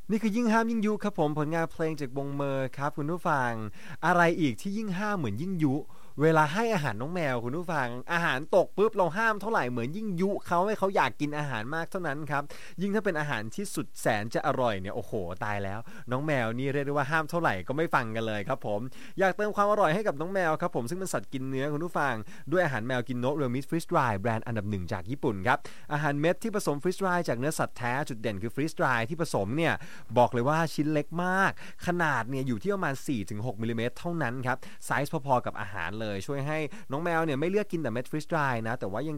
นี่คือยิ่งห้ามยิ่งยุครับผมผลงานเพลงจากวงเมอร์ครับคุณผู้ฟังอะไรอีกที่ยิ่งห้ามเหมือนยิ่งยุเวลาให้อาหารน้องแมวคุณผู้ฟังอาหารตกปุ๊บเราห้ามเท่าไหร่เหมือนยิ่งยุเขาให้เขาอยากกินอาหารมากเท่านั้นครับยิ่งถ้าเป็นอาหารที่สุดแสนจะอร่อยเนี่ยโอ้โหตายแล้วน้องแมวนี่เรียกได้ว่าห้ามเท่าไหร่ก็ไม่ฟังกันเลยครับผมอยากเติมความอร่อยให้กับน้องแมวครับผมซึ่งเป็นสัตว์กินเนื้อคุณผู้ฟังด้วยอาหารแมวกินนกเรียลมิสฟรีสดรายแบรนด์อันดับหนึ่งจากญี่ปุ่นครับอาหารเม็ดที่ผสมฟรีสดรายจากเนื้อสัตว์แท้จุดเด่นคือฟรีสดรายที่ผสมเนี่ยบอกเลยว่าชิ้นเล็กมากขนาดเนี่ยอยู่ที่ประมาณ 4-6 มิลลิเมตรเท่านั้นครับไซส์พอๆกับอาหารเลยช่วยให้น้องแมวเนี่ยไม่เลือกกินแต่เม็ดฟรีสดรายนะแต่ว่ายัง